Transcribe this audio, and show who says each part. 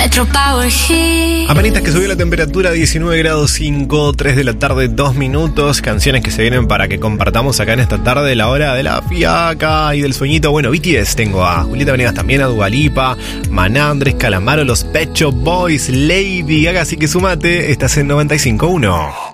Speaker 1: Apenitas que subió la temperatura, 19 grados 5, 3 de la tarde, 2 minutos. Canciones que se vienen para que compartamos acá en esta tarde, la hora de la fiaca y del sueñito. Bueno, BTS tengo a Julieta Venegas también, a Dua Lipa, Maná, Andrés Calamaro, los Pet Shop Boys, Lady Gaga, así que sumate, estás en 95.1.